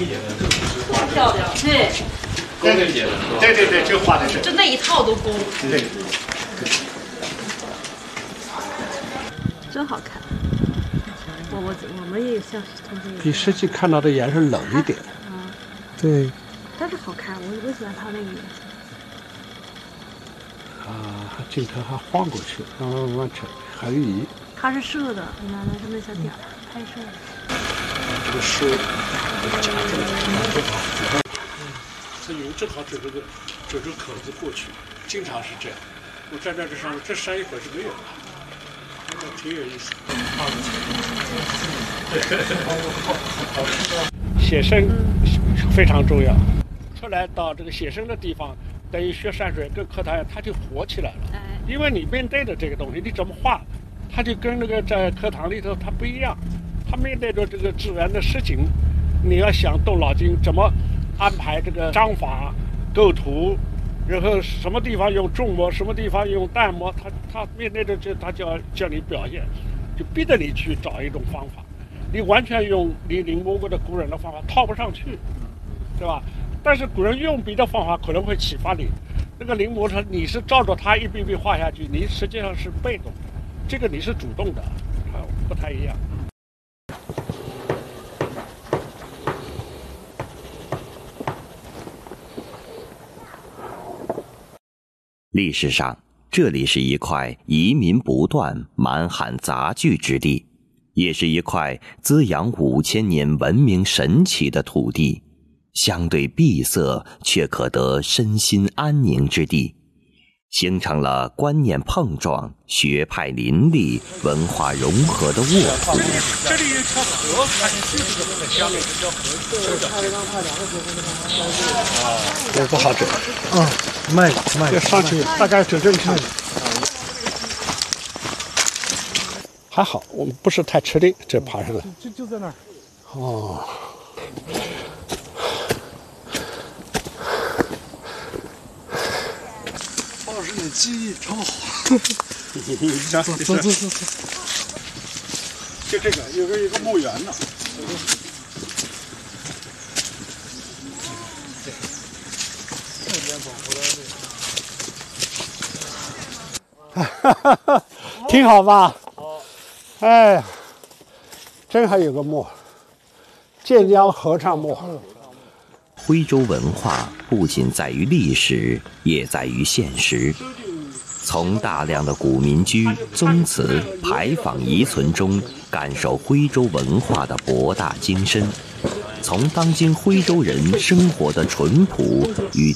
漂亮，对。 对，这画的是。 就那一套都工。 对。 真好看。我们也像同学。 比实际看到的颜色冷一点。 啊。 对。 但是好看，我喜欢它那个颜色。 镜头还晃过去，慢慢横移。 它是摄的，你看它是那小点儿拍摄的。 这个书夹住了，这云正好走这口子过去，经常是这样。我站在这上面，这山一会儿是没有的，挺有意思。写生非常重要，出来到这个写生的地方。等于学山水跟课堂它就活起来了，因为你面对的这个东西，你怎么画，它就跟那个在课堂里头它不一样。它面对着这个自然的事情，你要想动脑筋怎么安排这个章法、构图，然后什么地方用重墨，什么地方用淡墨，它面对着这，它就要叫你表现，就逼着你去找一种方法。你完全用你临摹过的古人的方法套不上去，对吧？但是古人用笔的方法可能会启发你，那个临摹它你是照着它一笔笔画下去，你实际上是被动的，这个你是主动的，它不太一样。 历史上，这里是一块移民不断、满汉杂聚之地，也是一块滋养5000年文明神奇的土地。相对闭塞却可得身心安宁之地，形成了观念碰撞、学派林立、文化融合的沃土。 这里有一条河，它就是这个下面这条河修的。也不好走。慢，要上去大概走正常。还好，我们不是太吃力，这爬上来。 就在那儿。 哦。 老师，你记忆超好。 走。就这个有个墓园呢。挺好吧？哎呀，真还有个墓，建江合唱墓。 徽州文化不仅在于历史，也在于现实。从大量的古民居、宗祠、牌坊遗存中，感受徽州文化的博大精深；从当今徽州人生活的淳朴与